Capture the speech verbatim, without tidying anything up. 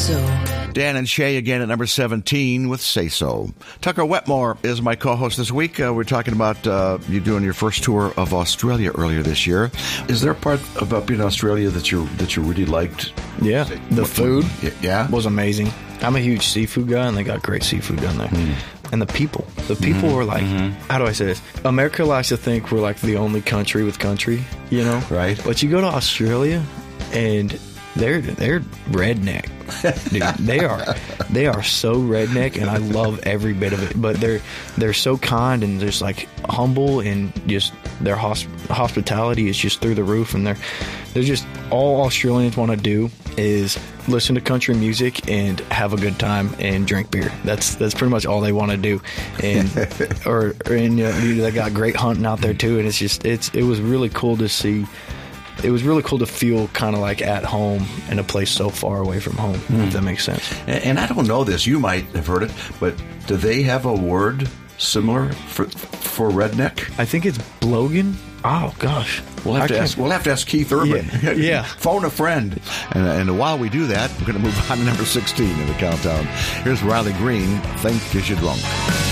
So. Dan and Shay again at number seventeen with Say So. Tucker Wetmore is my co-host this week. Uh, we're talking about uh, you doing your first tour of Australia earlier this year. Is there a part about being in Australia that you that you really liked? Yeah, the What- food Yeah? was amazing. I'm a huge seafood guy, and they got great seafood down there. Mm. And the people. The people were like, mm-hmm. how do I say this? America likes to think we're like the only country with country, you know? Right. But you go to Australia, and they're they're redneck. Dude, they are they are so redneck, and I love every bit of it. But they're they're so kind and just like humble, and just their hosp- hospitality is just through the roof. And they're they're just all Australians want to do is listen to country music and have a good time and drink beer. That's that's pretty much all they want to do. And or and uh, they got great hunting out there too. And it's just it's it was really cool to see. It was really cool to feel kind of like at home in a place so far away from home, mm. if that makes sense. And, and I don't know this. You might have heard it, but do they have a word similar for for redneck? I think it's blogan. Oh gosh, We'll have I to can't- ask. We'll have to ask Keith Urban. Yeah, yeah. Phone a friend. And, and while we do that, we're going to move on to number sixteen in the countdown. Here's Riley Green. Think 'Cause You're Drunk.